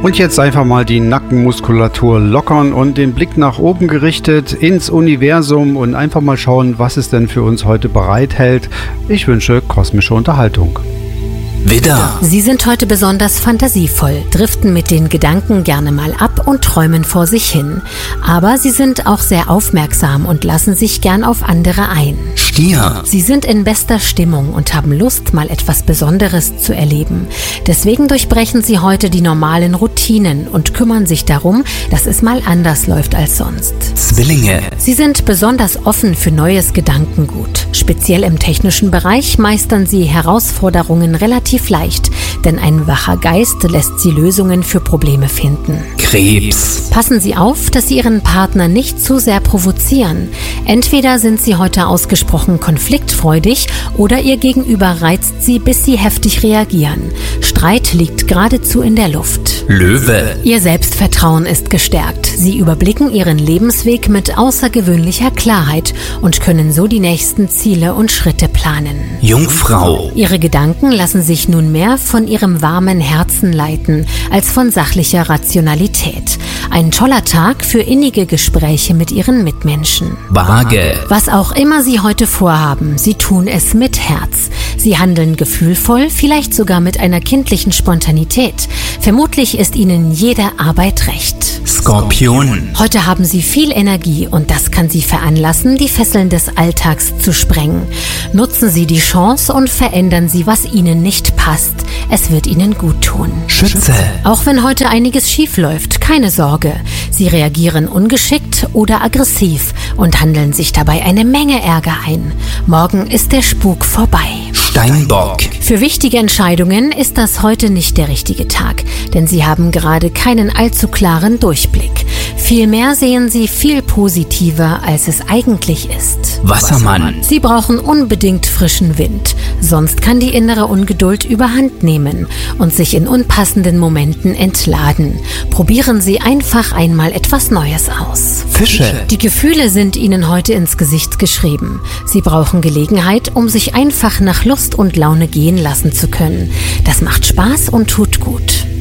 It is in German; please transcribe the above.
Und jetzt einfach mal die Nackenmuskulatur lockern und den Blick nach oben gerichtet ins Universum und einfach mal schauen, was es denn für uns heute bereithält. Ich wünsche kosmische Unterhaltung. Widder. Sie sind heute besonders fantasievoll, driften mit den Gedanken gerne mal ab und träumen vor sich hin. Aber sie sind auch sehr aufmerksam und lassen sich gern auf andere ein. Stier. Sie sind in bester Stimmung und haben Lust, mal etwas Besonderes zu erleben. Deswegen durchbrechen sie heute die normalen Routinen und kümmern sich darum, dass es mal anders läuft als sonst. Zwillinge. Sie sind besonders offen für neues Gedankengut. Speziell im technischen Bereich meistern sie Herausforderungen relativ leicht, denn ein wacher Geist lässt sie Lösungen für Probleme finden. Krebs. Passen Sie auf, dass Sie Ihren Partner nicht zu sehr provozieren. Entweder sind Sie heute ausgesprochen konfliktfreudig oder Ihr Gegenüber reizt Sie, bis Sie heftig reagieren. Streit liegt geradezu in der Luft. Löwe. Ihr Selbstvertrauen ist gestärkt. Sie überblicken Ihren Lebensweg mit außergewöhnlicher Klarheit und können so die nächsten Ziele und Schritte planen. Jungfrau. Ihre Gedanken lassen sich nun mehr von Ihrem warmen Herzen leiten, als von sachlicher Rationalität. Ein toller Tag für innige Gespräche mit Ihren Mitmenschen. Waage. Was auch immer Sie heute vorhaben, Sie tun es mit Herz. Sie handeln gefühlvoll, vielleicht sogar mit einer kindlichen Spontanität. Vermutlich ist Ihnen jede Arbeit recht. Skorpion. Heute haben Sie viel Energie und das kann Sie veranlassen, die Fesseln des Alltags zu sprengen. Nutzen Sie die Chance und verändern Sie, was Ihnen nicht passt. Es wird Ihnen gut tun. Schütze. Auch wenn heute einiges schief läuft, keine Sorge. Sie reagieren ungeschickt oder aggressiv und handeln sich dabei eine Menge Ärger ein. Morgen ist der Spuk vorbei. Steinbock. Für wichtige Entscheidungen ist das heute nicht der richtige Tag, denn Sie haben gerade keinen allzu klaren Durchblick. Vielmehr sehen Sie viel positiver, als es eigentlich ist. Wassermann. Sie brauchen unbedingt frischen Wind, sonst kann die innere Ungeduld überhand nehmen und sich in unpassenden Momenten entladen. Probieren Sie einfach einmal etwas Neues aus. Fische. Die Gefühle sind Ihnen heute ins Gesicht geschrieben. Sie brauchen Gelegenheit, um sich einfach nach Lust und Laune gehen lassen zu können. Das macht Spaß und tut gut.